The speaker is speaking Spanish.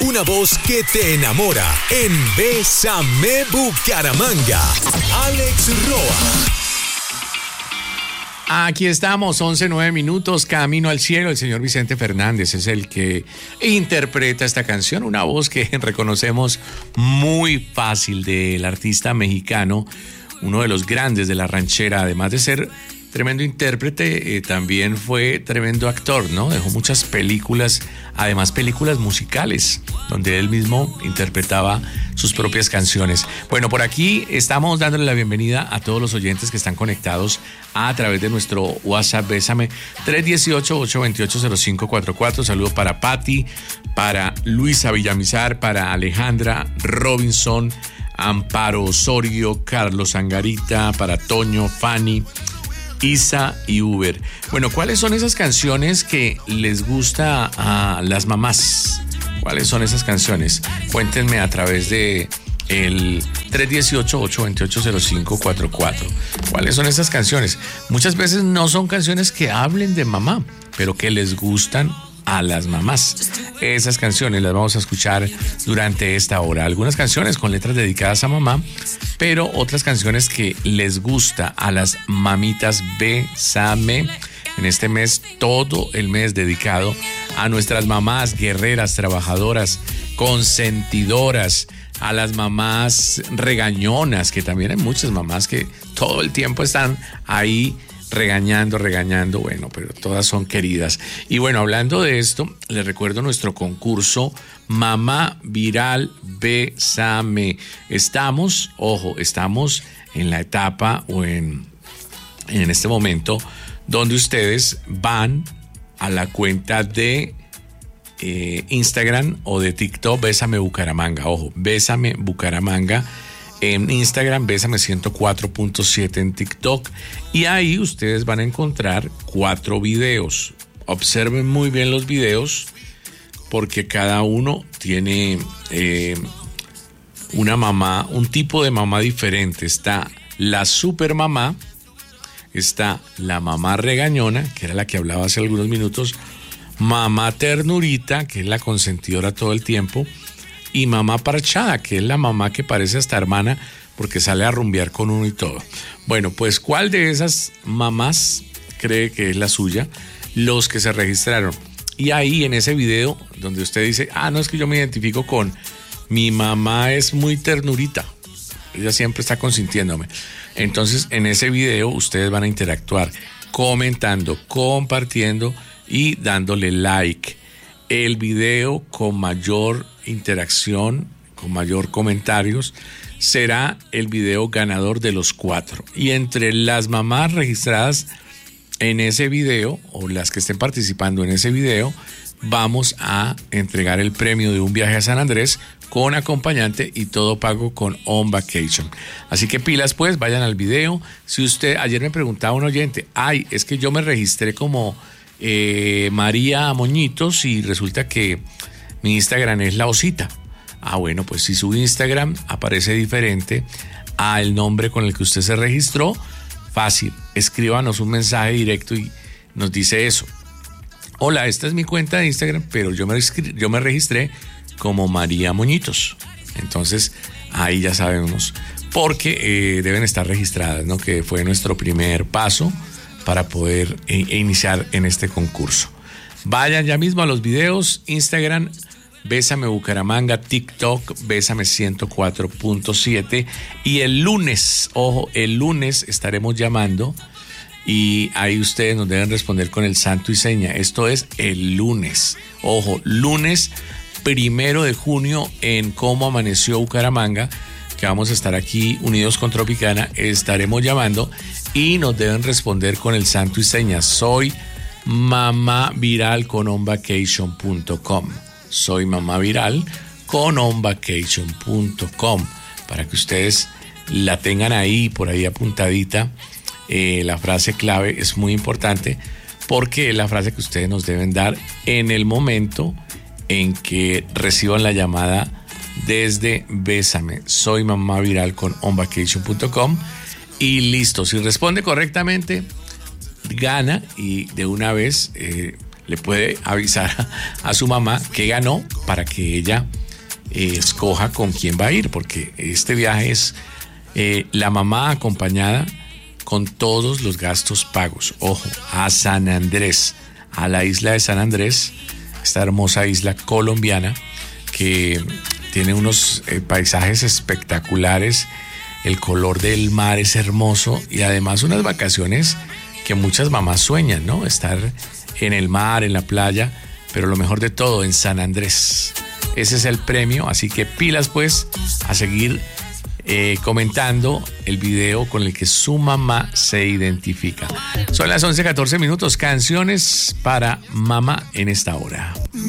una voz que te enamora en Bésame Bucaramanga. Alex Roa. Aquí estamos, 11:09 minutos, Camino al Cielo. El señor Vicente Fernández es el que interpreta esta canción, una voz que reconocemos muy fácil del artista mexicano, uno de los grandes de la ranchera, además de ser tremendo intérprete, también fue tremendo actor, ¿no? Dejó muchas películas, además películas musicales, donde él mismo interpretaba sus propias canciones. Bueno, por aquí estamos dándole la bienvenida a todos los oyentes que están conectados a través de nuestro WhatsApp Bésame 318-828-0544. Saludos para Patti, para Luisa Villamizar, para Alejandra Robinson, Amparo Osorio, Carlos Angarita, para Toño, Fanny, Isa y Uber. Bueno, ¿cuáles son esas canciones que les gusta a las mamás? ¿Cuáles son esas canciones? Cuéntenme a través de el 318-828-0544. ¿Cuáles son esas canciones? Muchas veces no son canciones que hablen de mamá, pero que les gustan a las mamás. Esas canciones las vamos a escuchar durante esta hora. Algunas canciones con letras dedicadas a mamá, pero otras canciones que les gusta a las mamitas. Bésame. En este mes, todo el mes dedicado a nuestras mamás guerreras, trabajadoras, consentidoras, a las mamás regañonas, que también hay muchas mamás que todo el tiempo están ahí regañando, bueno, pero todas son queridas. Y bueno, hablando de esto, les recuerdo nuestro concurso Mamá Viral Bésame. Estamos en la etapa o en este momento donde ustedes van a la cuenta de Instagram o de TikTok Bésame Bucaramanga. Ojo, Bésame Bucaramanga en Instagram, Bésame 104.7 en TikTok, y ahí ustedes van a encontrar 4 videos. Observen muy bien los videos porque cada uno tiene una mamá, un tipo de mamá diferente. Está la super mamá, está la mamá regañona, que era la que hablaba hace algunos minutos, mamá ternurita, que es la consentidora todo el tiempo, y mamá parchada, que es la mamá que parece hasta hermana porque sale a rumbear con uno y todo. Bueno, pues ¿cuál de esas mamás cree que es la suya? Los que se registraron. Y ahí en ese video donde usted dice, no, es que yo me identifico con mi mamá, es muy ternurita, ella siempre está consintiéndome. Entonces en ese video ustedes van a interactuar comentando, compartiendo y dándole like. El video con mayor interacción, con mayor comentarios, será el video ganador de los 4. Y entre las mamás registradas en ese video, o las que estén participando en ese video, vamos a entregar el premio de un viaje a San Andrés con acompañante y todo pago con On Vacation. Así que pilas pues, vayan al video. Si usted, ayer me preguntaba un oyente, es que yo me registré como María Moñitos y resulta que mi Instagram es La Osita. Bueno, pues si su Instagram aparece diferente al nombre con el que usted se registró, fácil, escríbanos un mensaje directo y nos dice eso. Hola, esta es mi cuenta de Instagram, pero yo me registré como María Moñitos. Entonces ahí ya sabemos, porque deben estar registradas, ¿no? Que fue nuestro primer paso para poder iniciar en este concurso. Vayan ya mismo a los videos, Instagram, Bésame Bucaramanga, TikTok, Bésame 104.7, y el lunes estaremos llamando y ahí ustedes nos deben responder con el santo y seña. Esto es el lunes, lunes 1 de junio en Cómo Amaneció Bucaramanga, que vamos a estar aquí unidos con Tropicana. Estaremos llamando y nos deben responder con el santo y seña. Soy Mamá Viral con onvacation.com. Soy Mamá Viral con onvacation.com, para que ustedes la tengan ahí, por ahí apuntadita. La frase clave es muy importante porque es la frase que ustedes nos deben dar en el momento en que reciban la llamada desde Bésame. Soy Mamá Viral con onvacation.com y listo. Si responde correctamente, gana, y de una vez le puede avisar a su mamá que ganó para que ella escoja con quién va a ir, porque este viaje es la mamá acompañada con todos los gastos pagos. Ojo, a San Andrés, a la isla de San Andrés, esta hermosa isla colombiana que tiene unos paisajes espectaculares, el color del mar es hermoso y además unas vacaciones que muchas mamás sueñan, ¿no? Estar en el mar, en la playa, pero lo mejor de todo, en San Andrés. Ese es el premio, así que pilas pues a seguir comentando el video con el que su mamá se identifica. Son las 11:14 minutos, canciones para mamá en esta hora.